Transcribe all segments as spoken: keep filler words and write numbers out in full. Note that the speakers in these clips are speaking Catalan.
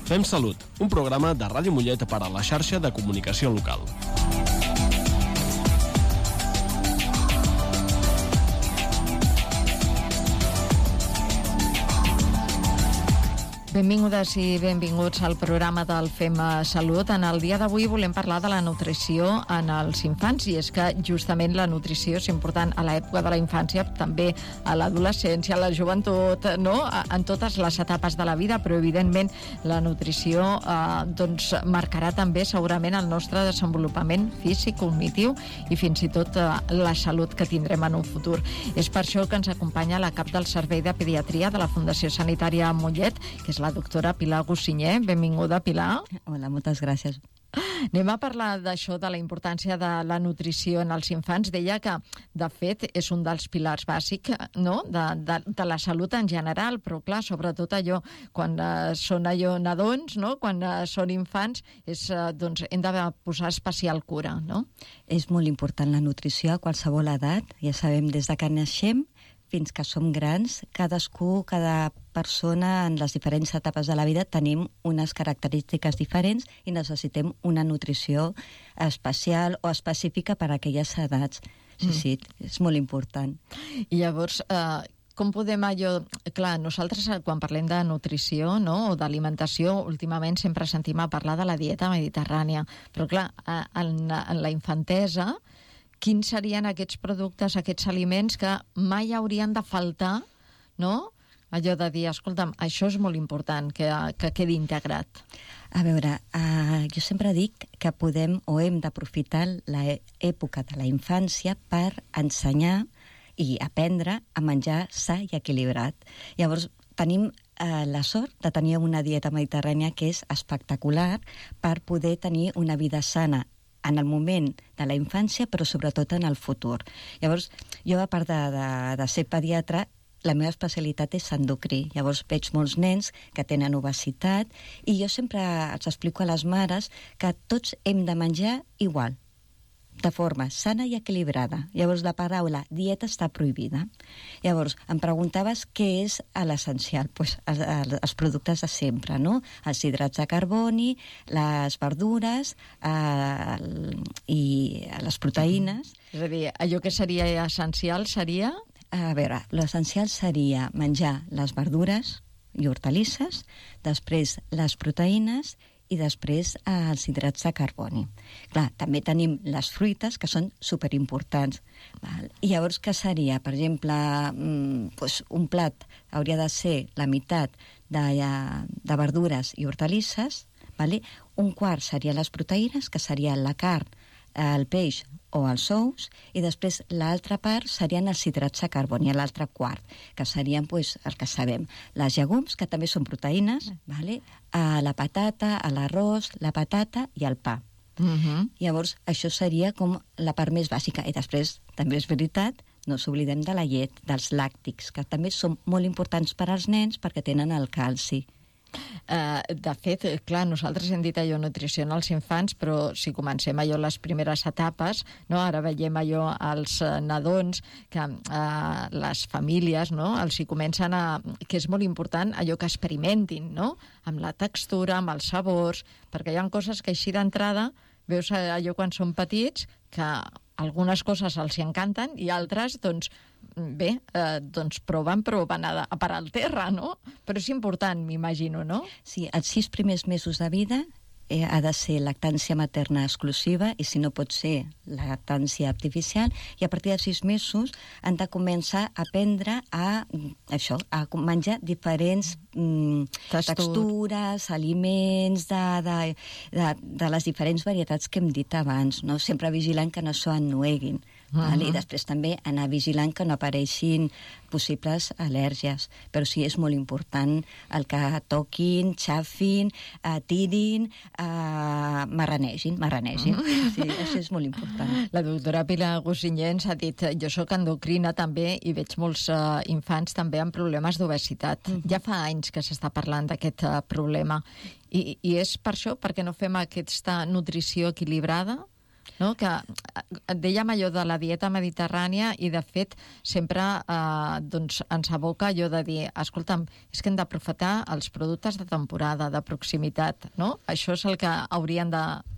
Fem Salut, un programa de Ràdio Mollet per a la xarxa de comunicació local. Benvingudes i benvinguts al programa del Fem Salut. En el dia d'avui volem parlar de la nutrició en els infants, i és que justament la nutrició és important a l'època de la infància, també a l'adolescència, a la joventut, no? En totes les etapes de la vida, però evidentment la nutrició eh, doncs marcarà també segurament el nostre desenvolupament físic, cognitiu i fins i tot eh, la salut que tindrem en un futur. És per això que ens acompanya la cap del Servei de Pediatria de la Fundació Sanitària Mollet, que és la doctora Pilar Gossinyer. Benvinguda, Pilar. Hola, moltes gràcies. Anem a parlar d'això, de la importància de la nutrició en els infants. Deia que, de fet, és un dels pilars bàsics, no?, de, de, de la salut en general, però, clar, sobretot allò, quan eh, són allò nadons, no?, quan eh, són infants, és, eh, doncs, hem de posar especial cura, no? És molt important la nutrició a qualsevol edat. Ja sabem, des de que naixem fins que som grans, cadascú, cada persona en les diferents etapes de la vida tenim unes característiques diferents i necessitem una nutrició especial o específica per a aquelles edats. Sí, mm. sí, és molt important. I llavors, eh, com podem allò... Clar, nosaltres quan parlem de nutrició, no?, o d'alimentació, últimament sempre sentim a parlar de la dieta mediterrània, però clar, en, en la infantesa, quins serien aquests productes, aquests aliments que mai haurien de faltar, no?, allò de dir, escolta'm, això és molt important, que, que quedi integrat. A veure, uh, jo sempre dic que podem o hem d'aprofitar l'època de la infància per ensenyar i aprendre a menjar sa i equilibrat. Llavors, tenim uh, la sort de tenir una dieta mediterrània que és espectacular per poder tenir una vida sana en el moment de la infància, però sobretot en el futur. Llavors, jo, a part de, de, de ser pediatra, la meva especialitat és endocrí. Llavors veig molts nens que tenen obesitat i jo sempre els explico a les mares que tots hem de menjar igual, de forma sana i equilibrada. Llavors la paraula dieta està prohibida. Llavors em preguntaves què és l'essencial. Pues, els, els productes de sempre, no? Els hidrats de carboni, les verdures eh, i les proteïnes. És a dir, allò que seria essencial seria... A veure, l'essencial seria menjar les verdures i hortalisses, després les proteïnes i després eh, els hidrats de carboni. Clar, també tenim les fruites, que són superimportants. Val? I llavors, què seria? Per exemple, mm, doncs un plat hauria de ser la meitat de, de verdures i hortalisses, vale? Un quart serien les proteïnes, que serien la carn, el peix o els ous, i després l'altra part serien els hidrats de carboni, l'altre quart, que serien, pues, el que sabem, les llegums, que també són proteïnes, vale? A la patata, a l'arròs, la patata i el pa. Uh-huh. Llavors, això seria com la part més bàsica. I després, també és veritat, no s'oblidem de la llet, dels làctics, que també són molt importants per als nens perquè tenen el calci. Uh, de fet, clar, nosaltres hem dit allò nutrició als infants, però si comencem allò les primeres etapes, no? Ara veiem allò als uh, nadons, que uh, les famílies, no?, els hi comencen a... que és molt important allò que experimentin, no?, amb la textura, amb els sabors, perquè hi ha coses que així d'entrada veus allò quan són petits, que algunes coses els encanten i altres, doncs, bé, eh, doncs proven, però van a, a parar al terra, no? Però és important, m'imagino, no? Sí, els sis primers mesos de vida eh, ha de ser lactància materna exclusiva i, si no pot ser, lactància artificial, i a partir de sis mesos han de començar a aprendre a, això, a menjar diferents mm, textures, aliments de, de, de, de les diferents varietats que hem dit abans, no? Sempre vigilant que no s'ho ennueguin. Uh-huh. Vale? I després també anar vigilant que no apareixin possibles al·lèrgies. Però sí, és molt important el que toquin, xafin, eh, tirin, eh, marranegin, marranegin. Uh-huh. Sí, això és molt important. La doctora Pilar Gossinyer ens ha dit, jo soc endocrina també i veig molts uh, infants també amb problemes d'obesitat. Uh-huh. Ja fa anys que s'està parlant d'aquest uh, problema. I, I és per això, perquè no fem aquesta nutrició equilibrada? no? Que dèiem allò de la dieta mediterrània i, de fet, sempre eh, doncs ens aboca allò de dir, escolta'm, és que hem d'aprofitar els productes de temporada, de proximitat, no? Això és el que haurien de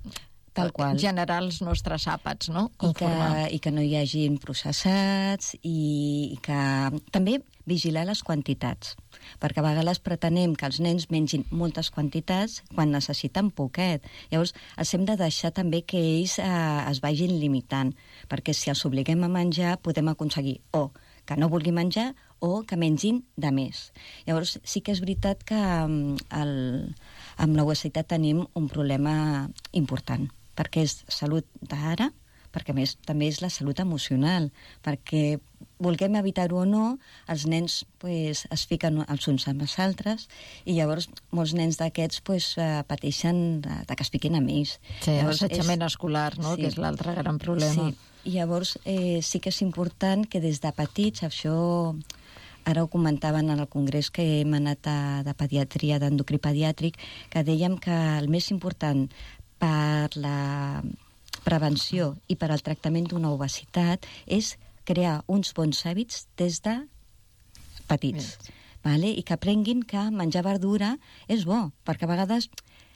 Tal qual. generar els nostres àpats, no? I que, I que no hi hagin processats i, i que també vigilar les quantitats, perquè a vegades pretenem que els nens mengin moltes quantitats quan necessiten poquet. Llavors, els hem de deixar també que ells eh, es vagin limitant, perquè si els obliguem a menjar podem aconseguir o que no vulgui menjar o que mengin de més. Llavors, sí que és veritat que el, amb l'obesitat tenim un problema important, perquè és salut d'ara, perquè a més també és la salut emocional, perquè vulguem evitar-ho o no, els nens pues, es fiquen els uns amb els altres i llavors molts nens d'aquests pues, pateixen de, de que es fiquin amb ells. Sí, l'assetjament és... escolar, no? Sí. Que és l'altre gran problema. Sí, i llavors eh, sí que és important que des de petits, això ara ho comentaven en el congrés que hem anat a, de pediatria, d'endocrí pediàtric, que dèiem que el més important per la prevenció i per al tractament d'una obesitat és crear uns bons hàbits des de petits, vale? I que aprenguin que menjar verdura és bo, perquè a vegades,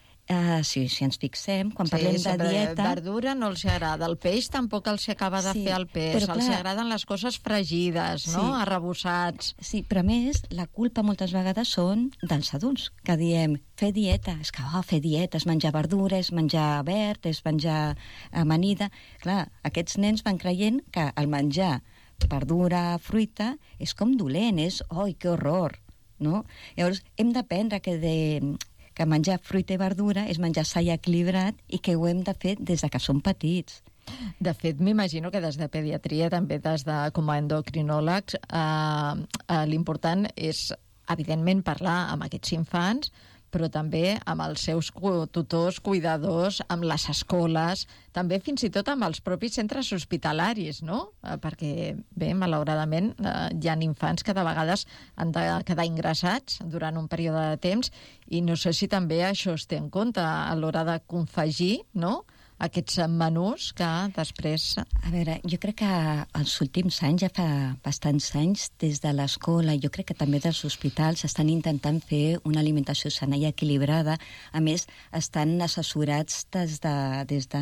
eh, si, si ens fixem, quan sí, parlem de dieta... verdura no els agrada, el peix tampoc els acaba de sí, fer el peix, clar, els agraden les coses fregides, no? Sí. Arrebossats. Sí, però a més, la culpa moltes vegades són dels adults, que diem, fer dieta, és que oh, fer dieta és menjar verdura, és menjar verd, és menjar amanida... Clar, aquests nens van creient que el menjar verdura, fruita, és com dolent, és, oi, que horror, no? Llavors, hem d'aprendre que, de, que menjar fruita i verdura és menjar sa i equilibrat i que ho hem de fer des de que som petits. De fet, m'imagino que des de pediatria, també des de com a endocrinòlegs, eh, eh, l'important és, evidentment, parlar amb aquests infants, però també amb els seus tutors, cuidadors, amb les escoles, també fins i tot amb els propis centres hospitalaris, no? Perquè, bé, malauradament, hi ha infants que de vegades han de quedar ingressats durant un període de temps i no sé si també això es té en compte a l'hora de confegir, no?, aquests menús que després... A veure, jo crec que els últims anys, ja fa bastants anys, des de l'escola, jo crec que també dels hospitals, estan intentant fer una alimentació sana i equilibrada. A més, estan assessorats des de, des de,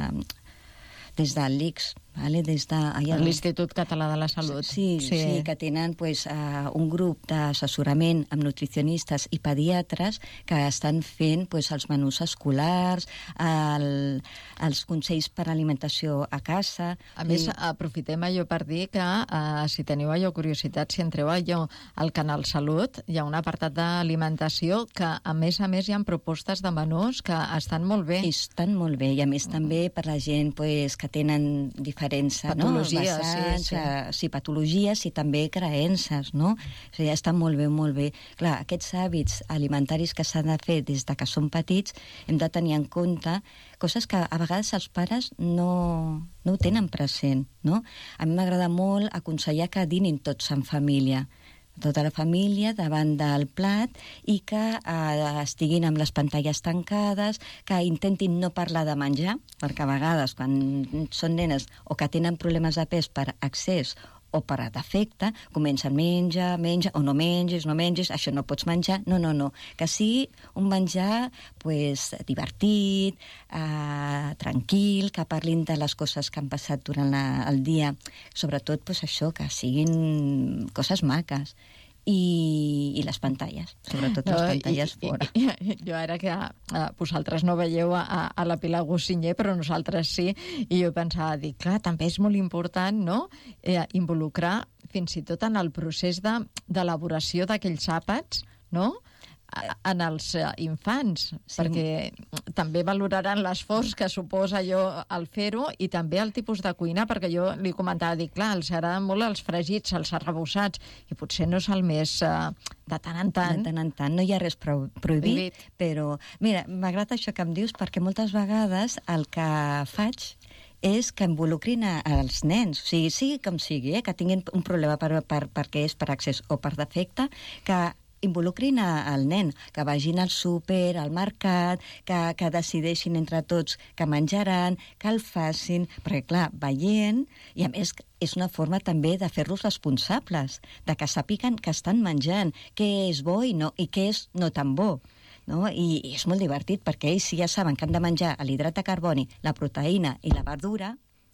des de l'I C S, vale? Des de... l'Institut Català de la Salut. Sí, sí, sí que tenen pues, uh, un grup d'assessorament amb nutricionistes i pediatres que estan fent pues, els menús escolars, el, els consells per alimentació a casa... A més, I... aprofitem allò per dir que uh, si teniu allò curiositat, si entreu allò al Canal Salut, hi ha un apartat d'alimentació que, a més a més, hi ha propostes de menús que estan molt bé. I estan molt bé, i a més també per la gent pues, que tenen diferents patologies, no? Vessants, sí, sí. Uh, sí, patologies i també creences, no? O sigui, està molt bé, molt bé. Clar, aquests hàbits alimentaris que s'han de fer des de que som petits hem de tenir en compte coses que a vegades els pares no, no ho tenen present, no? A mi m'agrada molt aconsellar que dinin tots en família, tota la família davant del plat i que eh, estiguin amb les pantalles tancades, que intentin no parlar de menjar, perquè a vegades quan són nenes o que tenen problemes de pes per excés o per defecte, comencen menja, menja, o no menges, no menges, això no pots menjar, no, no, no, que sigui un menjar pues, divertit, eh, tranquil, que parlin de les coses que han passat durant la, el dia, sobretot pues, això, que siguin coses maques. I, i les pantalles, sobretot les pantalles no, fora. I, i, jo ara que uh, vosaltres no veieu a, a la Pilar Gossinyer, però nosaltres sí, i jo pensava, dic, clar, també és molt important, no?, eh, involucrar fins i tot en el procés d'elaboració de, d'aquells àpats, no?, en els infants, sí. Perquè també valoraran l'esforç que suposa allò al fer-ho i també el tipus de cuina, perquè jo li comentava, dic, clar, els agraden molt els fregits, els arrebossats, i potser no és el més uh, de tant en tant. De tant en tant, no hi ha res pro prohibit, prohibit, però, mira, m'agrada això que em dius, perquè moltes vegades el que faig és que involucrin als nens, o sigui, sigui com sigui, eh, que tinguin un problema per, per, perquè és per accés o per defecte, que involucrin al nen, que vagin al súper, al mercat, que, que decideixin entre tots que menjaran, que el facin, perquè, clar, veient, i a més és una forma també de fer-los responsables, de que sàpiguen que estan menjant, què és bo i, no, i què és no tan bo. No? I, I és molt divertit, perquè ells ja saben que han de menjar l'hidrat de carboni, la proteïna i la verdura.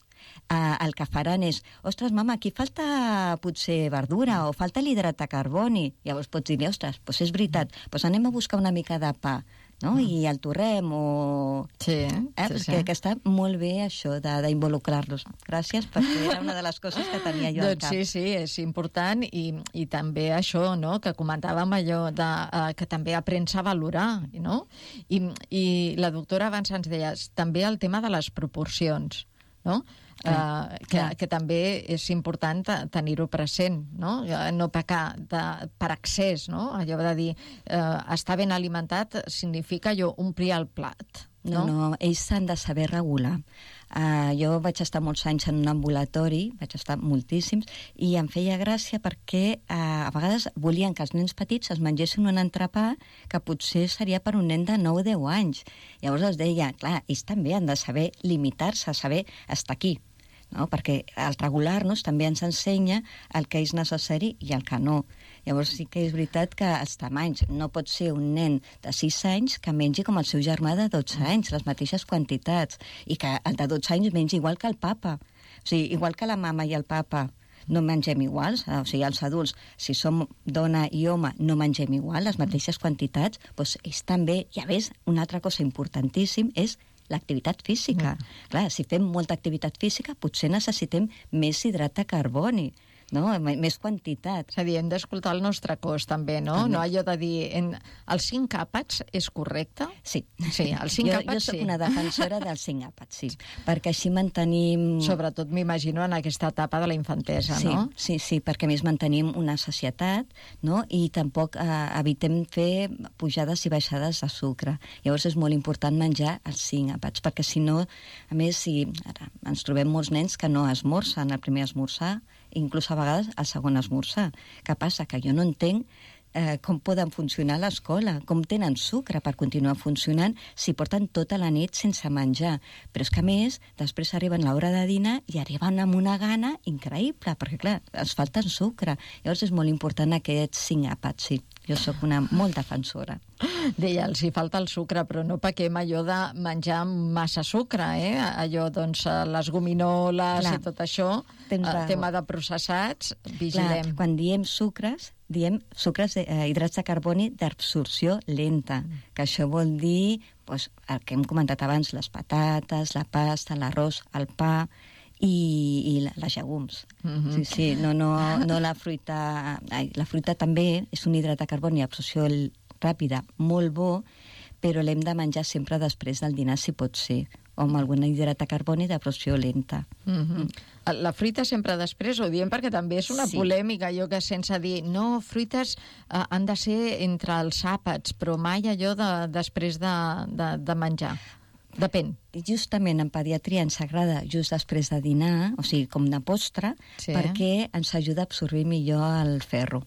Uh, el que faran és, ostres, mama, aquí falta potser verdura o falta l'hidrat de carboni. Llavors pots dir, ostres, doncs és veritat, doncs anem a buscar una mica de pa, no? I el torrem o... Sí, eh? sí, Perquè sí. que està molt bé això d'involucrar-los. Gràcies, perquè era una de les coses que tenia jo al Doncs cap. sí, sí, és important i, i també això, no?, que comentàvem allò de, uh, que també aprens a valorar, no? I, i la doctora abans ens deia també el tema de les proporcions, no? Uh, que, que també és important tenir-ho present, no? No pecar de, per excés, no? Allò de dir, uh, estar ben alimentat significa allò omplir el plat. No, no, no, ells s'han de saber regular. Uh, jo vaig estar molts anys en un ambulatori, vaig estar moltíssims, i em feia gràcia perquè uh, a vegades volien que els nens petits es mengessin un entrepà que potser seria per un nen de nou o deu anys. Llavors els deia, clar, ells també han de saber limitar-se, saber estar aquí, no? Perquè el regular-nos també ens ensenya el que és necessari i el que no. Llavors sí que és veritat que els tamanys, no pot ser un nen de sis anys que mengi com el seu germà de dotze anys, les mateixes quantitats, i que el de dotze anys mengi igual que el papa. O sigui, igual que la mama i el papa no mengem iguals, o sigui, els adults, si som dona i home, no mengem igual, les mateixes quantitats, doncs ells també, i a més, una altra cosa importantíssim és l'activitat física. Mm. Clar, si fem molta activitat física, potser necessitem més hidrat de carboni, no? Més quantitat. És a dir, hem d'escoltar el nostre cos, també, no? També. No allò de dir, en... els cinc àpats és correcte? Sí. Sí, els cinc jo, àpats, jo soc sí. una defensora dels cinc àpats, sí. Perquè així mantenim... Sobretot, m'imagino, en aquesta etapa de la infantesa, sí, no? Sí, sí, perquè a més mantenim una sacietat, no? I tampoc eh, evitem fer pujades i baixades de sucre. Llavors és molt important menjar els cinc àpats, perquè si no, a més, si ara ens trobem molts nens que no esmorzen el primer esmorzar, inclús a vegades el segon esmorzar. Què passa? Que jo no entenc eh, com poden funcionar a l'escola, com tenen sucre per continuar funcionant si porten tota la nit sense menjar. Però és que, a més, després arriben l'hora de dinar i arriben amb una gana increïble, perquè, clar, els falten sucre. Llavors és molt important aquests cinc àpats, sí. Jo sóc una molt defensora. Deia, els hi falta el sucre, però no pequem allò de menjar massa sucre, eh? Allò, doncs, les gominoles Clar, i tot això, el tema de processats, vigilem. Clar, quan diem sucres, diem sucres, de, eh, hidrats de carboni d'absorció lenta, mm. que això vol dir doncs, el que hem comentat abans, les patates, la pasta, l'arròs, el pa i, i les llegums. Mm-hmm. Sí, sí, no, no, no la fruita... Ai, la fruita també és un hidrat de carboni d'absorció ràpida, molt bo, però l'hem de menjar sempre després del dinar, si pot ser, o amb algun hidrat de carboni d'absorció lenta. Mm-hmm. La fruita sempre després, ho diem perquè també és una Sí. polèmica, allò que sense dir, no, fruites eh, han de ser entre els àpats, però mai allò de, després de, de, de menjar. Depèn. Justament en pediatria ens agrada just després de dinar, o sigui, com de postre, Sí. perquè ens ajuda a absorbir millor el ferro.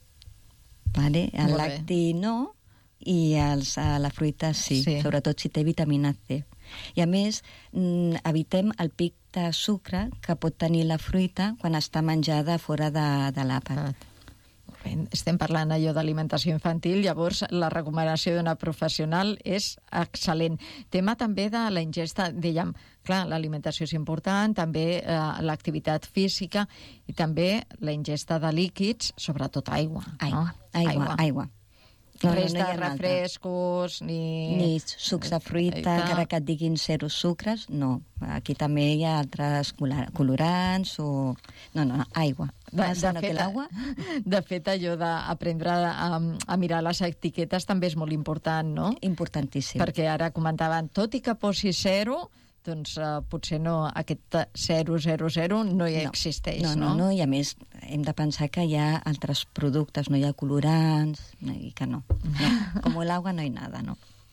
Vale? El Molt bé. lacti no, i els, a la fruita sí, Sí. sobretot si té vitamina C. I a més, mm, evitem el pic de sucre que pot tenir la fruita quan està menjada fora de, de l'àpat. Bé, estem parlant allò d'alimentació infantil, llavors la recomanació d'una professional és excel·lent. Tema també de la ingesta, dèiem, clar, l'alimentació és important, també eh, l'activitat física i també la ingesta de líquids, sobretot aigua. Aigua, no? aigua, aigua. aigua. No, Res no, no hi de ha una altra. refrescos, ni... Ni sucs de fruita, encara que et diguin zero sucres, no. Aquí també hi ha altres colorants o... No, no, no, aigua. De, Más de, sano que fet, l'aigua. de fet, allò d'aprendre a, a mirar les etiquetes també és molt important, no? Importantíssim. Perquè ara comentaven, tot i que posi zero, doncs uh, potser no, aquest zero zero zero no hi no. existeix, no? No, no, no, i a més hem de pensar que hi ha altres productes, no hi ha colorants, no, i que no. no. Com l'aigua no hi ha nada, no.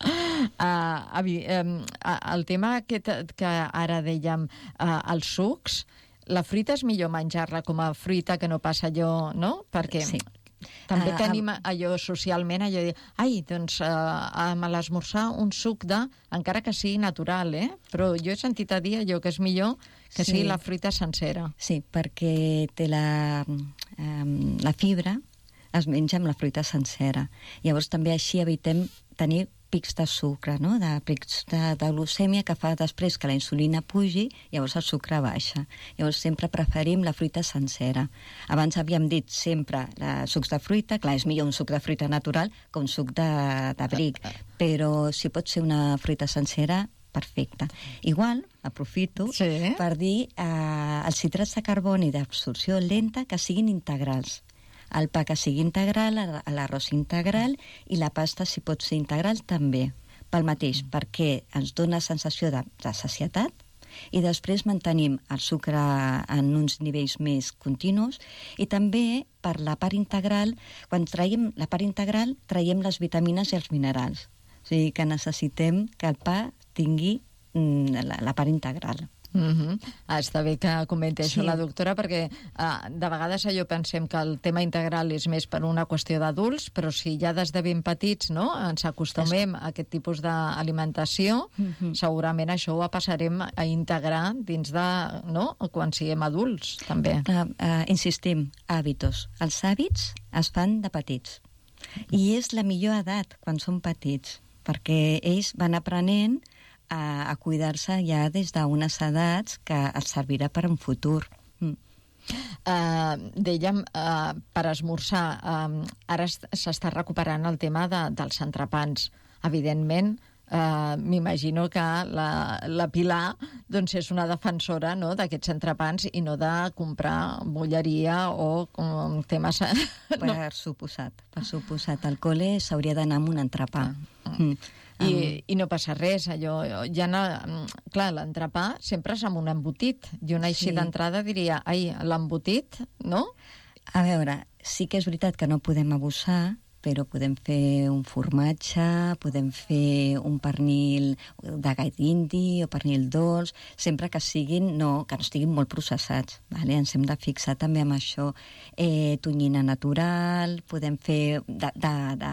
Uh, avi, um, uh, el tema aquest que ara dèiem, uh, els sucs, la fruita és millor menjar-la com a fruita que no passa allò, no? Perquè Sí. També Uh, tenim allò socialment, allò de dir, ai, doncs uh, a l'esmorzar un suc de, encara que sigui natural, eh? Però jo he sentit a dir allò que és millor que Sí. sigui la fruita sencera. Sí, perquè té la, um, la fibra es menja amb la fruita sencera. Llavors també així evitem tenir pics de sucre, no? de pics de, de glucèmia que fa després que la insulina pugi, llavors el sucre baixa. Llavors sempre preferim la fruita sencera. Abans havíem dit sempre la, sucs de fruita, clar, és millor un suc de fruita natural que un suc de, de bric, però si pot ser una fruita sencera, perfecte. Igual, aprofito Sí. per dir eh, els hidrats de carboni d'absorció lenta que siguin integrals. El pa que sigui integral, l'arròs integral i la pasta, si pot ser integral, també. Pel mateix, perquè ens dona sensació de, de sacietat i després mantenim el sucre en uns nivells més continus i també per la part integral, quan traiem la part integral, traiem les vitamines i els minerals. O sigui que necessitem que el pa tingui mm, la, la part integral. Mm-hmm. Està bé que comenti això Sí. la doctora, perquè uh, de vegades allò pensem que el tema integral és més per una qüestió d'adults, però si ja des de ben petits, no?, ens acostumem a aquest tipus d'alimentació, Mhm. segurament això ho passarem a integrar dins de, no?, quan siguem adults, també. Uh, uh, insistim, hàbitos. Els hàbits es fan de petits. I és la millor edat, quan són petits, perquè ells van aprenent a, a cuidar-se ja des d'unes edats que els servirà per un futur. Mm. Uh, dèiem, uh, per esmorzar, uh, ara s'està recuperant el tema de, dels entrepans. Evidentment, uh, m'imagino que la, la Pilar doncs, és una defensora, no?, d'aquests entrepans i no de comprar bolleria o um, temes... Per no. suposat, per suposat. Al col·le s'hauria d'anar amb un entrepà. Mm. I, i no passa res, allò, ja no, clar, l'entrepà sempre és amb un embotit, i una així Sí. d'entrada diria, ai, l'embotit, no? A veure, sí que és veritat que no podem abusar, però podem fer un formatge, podem fer un pernil de gall indi o pernil dolç, sempre que siguin, no, que no estiguin molt processats. Vale? Ens hem de fixar també amb això. Eh, tonyina natural, podem fer de, de, de,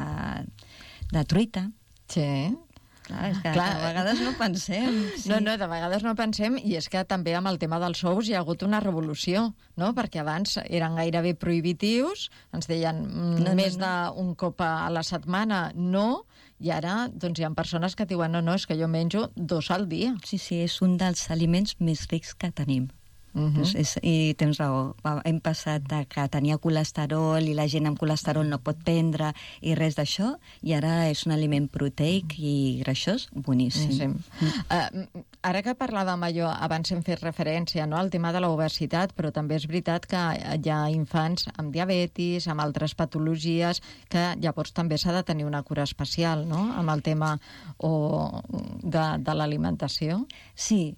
de truita. Sí. Clar, és que Clar. a vegades no pensem. Sí. No, no, de vegades no pensem, i és que també amb el tema dels ous hi ha hagut una revolució, no? Perquè abans eren gairebé prohibitius, ens deien mm, No, no, més no. d'un cop a la setmana, no, i ara doncs, hi ha persones que diuen, no, no, és que jo menjo dos al dia. Sí, sí, és un dels aliments més rics que tenim. Uh -huh. És, és, I tens raó, Va- hem passat de que tenia colesterol i la gent amb colesterol no pot prendre i res d'això, i ara és un aliment proteic i greixós boníssim. Sí. Uh, ara que parlàvem allò, abans hem fet referència, no?, al tema de l'obesitat, però també és veritat que hi ha infants amb diabetis, amb altres patologies, que llavors també s'ha de tenir una cura especial, no?, amb el tema o de, de l'alimentació. Sí,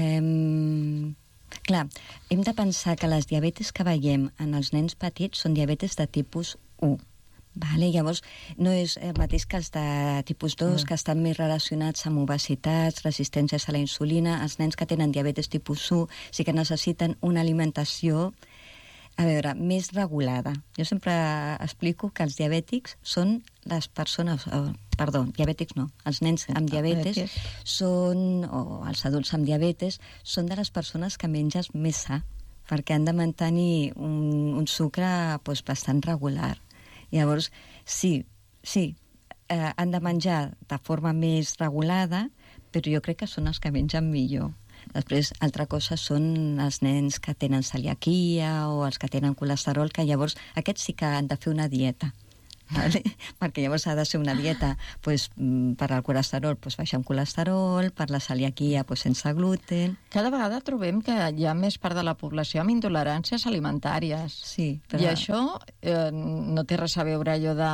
eh, clar, hem de pensar que les diabetis que veiem en els nens petits són diabetis de tipus u. Vale? Llavors, no és el mateix que els de tipus dos, mm. que estan més relacionats amb obesitats, resistències a la insulina. Els nens que tenen diabetis tipus u sí que necessiten una alimentació, a veure, més regulada. Jo sempre explico que els diabètics són les persones... Oh, perdó, diabètics no. Els nens amb diabetes Diabetes. són, o els adults amb diabetes, són de les persones que menges més sa, perquè han de mantenir un, un sucre pues, bastant regular. Llavors, sí, sí, eh, han de menjar de forma més regulada, però jo crec que són els que mengen millor. Després, altra cosa són els nens que tenen celiaquia o els que tenen colesterol, que llavors aquests sí que han de fer una dieta. Vale? Perquè llavors ha de ser una dieta pues, per al colesterol pues, baixa amb colesterol, per la celiaquia pues, sense gluten. Cada vegada trobem que hi ha més part de la població amb intoleràncies alimentàries. Sí, però... I això eh, no té res a veure allò de...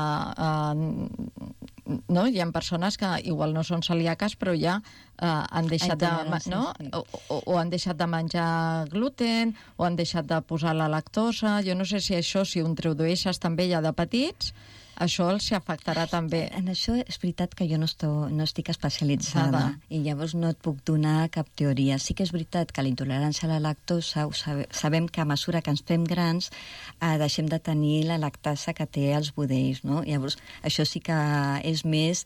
Eh, no? Hi ha persones que igual no són celíaques, però ja eh, han deixat de, no? Sí. o, o, o han deixat de menjar gluten, o han deixat de posar la lactosa. Jo no sé si això, si ho introdueixes també ja de petits, això els afectarà també. En això és veritat que jo no, esto, no estic especialitzada Nada. i llavors no et puc donar cap teoria. Sí que és veritat que la intolerància a la lactosa, ho sabe, sabem que a mesura que ens fem grans eh, deixem de tenir la lactasa que té els budells, no? Llavors, això sí que és més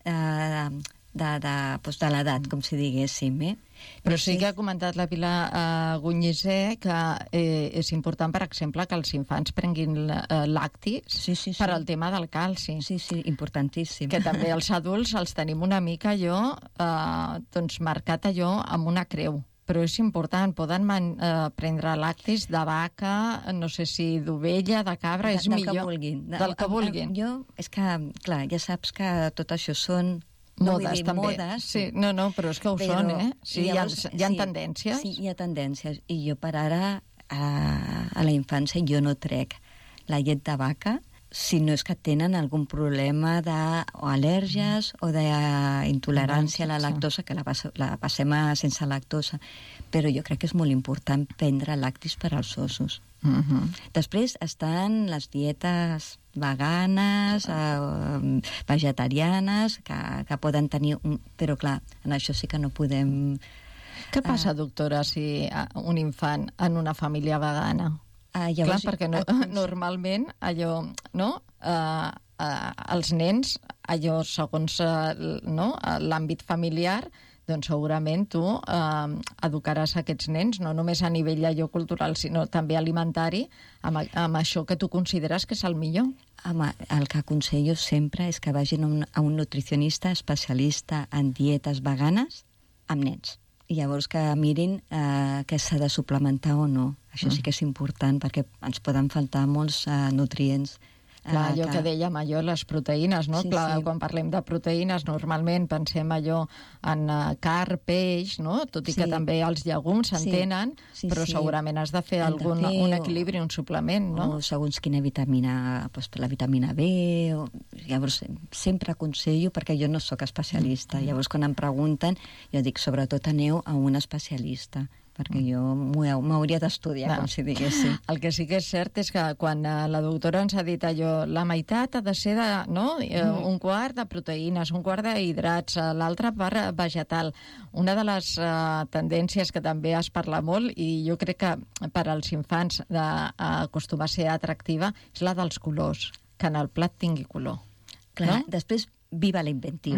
eh, de, de, doncs de l'edat, com si diguéssim, eh? Però sí que ha comentat la Pilar uh, Gunyiser que eh, és important, per exemple, que els infants prenguin uh, làctics sí, sí, sí. per al tema del calci. Sí, sí, importantíssim. Que també els adults els tenim una mica allò, eh, doncs marcat allò amb una creu. Però és important, poden man, eh, prendre làctics de vaca, no sé si d'ovella, de cabra, de, és del millor. Que vulguin. Del que vulguin. Jo, és que, clar, ja saps que tot això són... No modes, vull dir també. Modes, sí, no, no, però és que ho però, són, eh? Sí, llavors, hi ha, hi ha sí, tendències. Sí, hi ha tendències. I jo per ara, a, a la infància, jo no trec la llet de vaca si no és que tenen algun problema de, o al·lèrgies mm. o d'intolerància a la lactosa, que la, pas, la passem a sense lactosa. Però jo crec que és molt important prendre lactis per als ossos. Mm-hmm. Després estan les dietes veganes, eh, vegetarianes, que, que poden tenir... Un... Però, clar, en això sí que no podem... Què passa, doctora, si un infant en una família vegana? Ah, llavors, clar, perquè no, normalment allò, no? Uh, uh, els nens, allò segons uh, no? l'àmbit familiar, doncs segurament tu eh, educaràs aquests nens, no només a nivell allò cultural, sinó també alimentari, amb, amb això que tu consideres que és el millor. Home, el que aconsello sempre és que vagin a un, a un nutricionista especialista en dietes veganes amb nens. I llavors que mirin eh, que s'ha de suplementar o no. Això sí que és important perquè ens poden faltar molts eh, nutrients. Clar, allò que... que dèiem, allò, les proteïnes, no? Sí, Clar, sí. quan parlem de proteïnes, normalment pensem allò en uh, carn, peix, no? Tot i Sí. que també els llegums s'entenen, Sí, sí, però sí. segurament has de fer Han de algun, fer, un o- equilibri, un suplement, no? O segons quina vitamina, doncs la vitamina B, o... llavors sempre aconsello, perquè jo no sóc especialista, llavors quan em pregunten, jo dic, sobretot aneu a un especialista, perquè jo m'ho- m'hauria d'estudiar, No. com si diguéssim. El que sí que és cert és que quan eh, la doctora ens ha dit allò, la meitat ha de ser de, no? Eh, Mm. un quart de proteïnes, un quart d'hidrats, eh, l'altra part eh, vegetal. Una de les eh, tendències que també es parla molt, i jo crec que per als infants de, eh, acostuma a ser atractiva, és la dels colors, que en el plat tingui color. Clar, No? després viva la inventiva.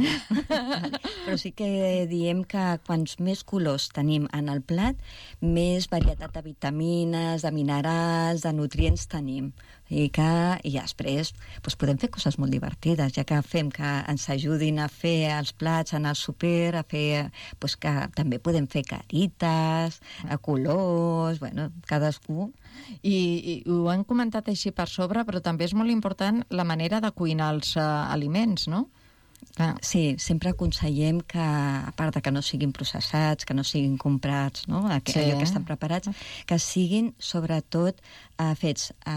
Però sí que diem que quants més colors tenim en el plat, més varietat de vitamines, de minerals, de nutrients tenim. I, que, i després doncs podem fer coses molt divertides, ja que fem que ens ajudin a fer els plats en el súper, a fer, doncs que també podem fer carites, a colors, bueno, cadascú. I, I ho han comentat així per sobre, però també és molt important la manera de cuinar els uh, aliments, no? Clar. Sí, sempre aconsellem que, a part de que no siguin processats, que no siguin comprats, no? Aqu Sí. allò que estan preparats, que siguin, sobretot, eh, fets eh,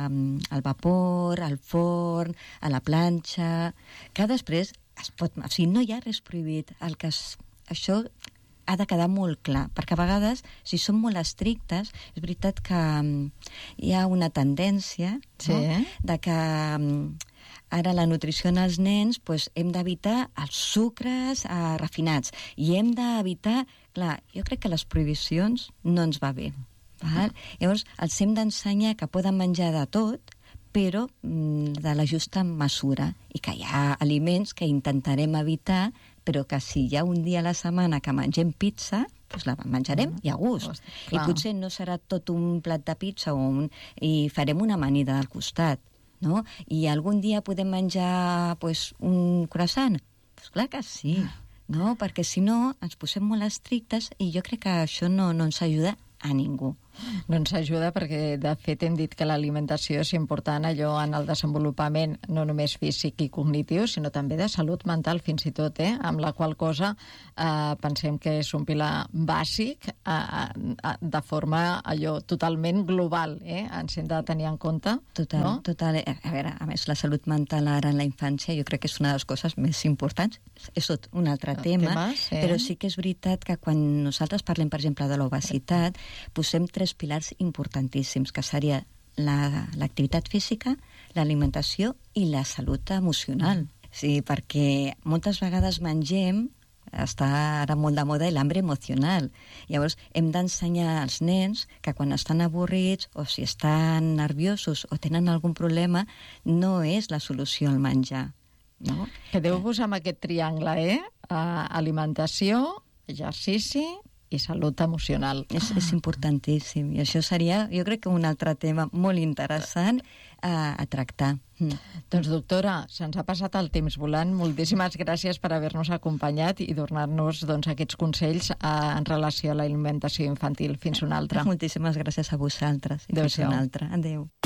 al vapor, al forn, a la planxa, que després es pot... O sigui, no hi ha res prohibit. El que es, això ha de quedar molt clar, perquè a vegades, si som molt estrictes, és veritat que mm, hi ha una tendència, Sí. no? De que... mm, ara la nutrició en els nens doncs, hem d'evitar els sucres eh, refinats i hem d'evitar... Clar, jo crec que les prohibicions no ens va bé. Val? Llavors, els hem d'ensenyar que poden menjar de tot, però mm, de la justa mesura, i que hi ha aliments que intentarem evitar, però que si hi ha un dia a la setmana que mengem pizza, doncs la menjarem i a gust. Hosti, I clar. potser no serà tot un plat de pizza o un, i farem una amanida al costat. No? I algun dia podem menjar pues, un croissant? Pues clar que sí, no? Perquè si no ens posem molt estrictes i jo crec que això no, no ens ajuda a ningú. No ens ajuda perquè, de fet, hem dit que l'alimentació és important allò en el desenvolupament no només físic i cognitiu, sinó també de salut mental, fins i tot, eh? Amb la qual cosa eh, pensem que és un pilar bàsic eh, eh, de forma allò totalment global, eh? Ens hem de tenir en compte. Total, no? total. A veure, a més, la salut mental ara en la infància jo crec que és una de les coses més importants. És tot un altre El tema, tema, sí. però sí que és veritat que quan nosaltres parlem, per exemple, de l'obesitat, posem tres pilars importantíssims, que seria la- l'activitat física, l'alimentació i la salut emocional. Sí, perquè moltes vegades mengem, està ara molt de moda l'hambre emocional. Llavors, hem d'ensenyar als nens que quan estan avorrits o si estan nerviosos o tenen algun problema, no és la solució al menjar. No? Quedeu-vos amb aquest triangle, eh? Uh, alimentació, exercici i salut emocional. És, és importantíssim. I això seria, jo crec que un altre tema molt interessant a, a tractar. Mm. Doncs, doctora, se'ns ha passat el temps volant. Moltíssimes gràcies per haver-nos acompanyat i donar-nos doncs, aquests consells eh, en relació a l'alimentació infantil. Fins una altra. Moltíssimes gràcies a vosaltres. I fins una altra. Adéu.